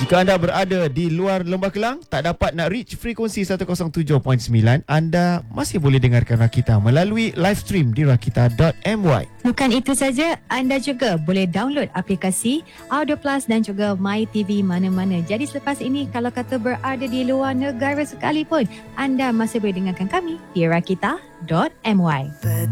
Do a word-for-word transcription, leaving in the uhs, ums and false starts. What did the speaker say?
Jika anda berada di luar Lembah Kelang, tak dapat nak reach frekuensi seratus tujuh perpuluhan sembilan, anda masih boleh dengarkan Rakita melalui live stream di rakita dot my. Bukan itu saja, anda juga boleh download aplikasi Audio Plus dan juga My T V mana-mana. Jadi selepas ini, kalau kata berada di luar negara sekalipun, anda masih boleh dengarkan kami di rakita dot my.